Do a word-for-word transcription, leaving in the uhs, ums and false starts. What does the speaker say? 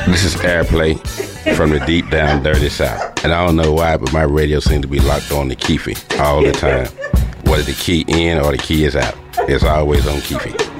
This is Airplay from the deep down dirty south. And I don't know why, but my radio seems to be locked on the Keefe all the time. Whether the key in or the key is out, it's always on Keefe.